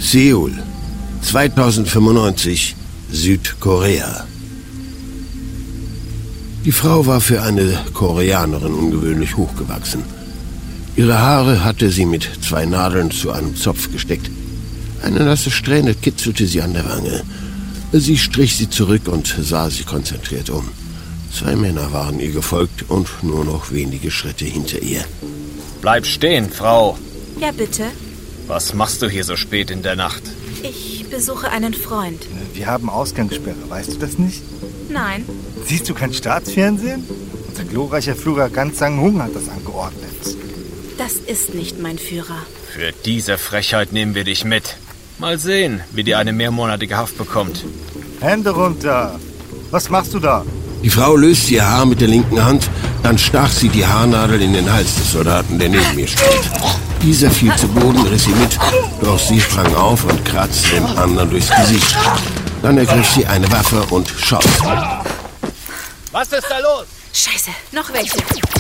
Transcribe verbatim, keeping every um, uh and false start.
Seoul, zweitausendfünfundneunzig, Südkorea. Die Frau war für eine Koreanerin ungewöhnlich hochgewachsen. Ihre Haare hatte sie mit zwei Nadeln zu einem Zopf gesteckt. Eine nasse Strähne kitzelte sie an der Wange. Sie strich sie zurück und sah sich konzentriert um. Zwei Männer waren ihr gefolgt und nur noch wenige Schritte hinter ihr. Bleib stehen, Frau. Ja, bitte. Was machst du hier so spät in der Nacht? Ich besuche einen Freund. Wir haben Ausgangssperre, weißt du das nicht? Nein. Siehst du kein Staatsfernsehen? Unser glorreicher Führer Gan Sang-Hung hat das angeordnet. Das ist nicht mein Führer. Für diese Frechheit nehmen wir dich mit. Mal sehen, wie dir eine mehrmonatige Haft bekommt. Hände runter! Was machst du da? Die Frau löste ihr Haar mit der linken Hand, dann stach sie die Haarnadel in den Hals des Soldaten, der neben mir stand. Dieser fiel zu Boden, riss sie mit, doch sie sprang auf und kratzte dem anderen durchs Gesicht. Dann ergriff sie eine Waffe und schoss. Was ist da los? Scheiße, noch welche.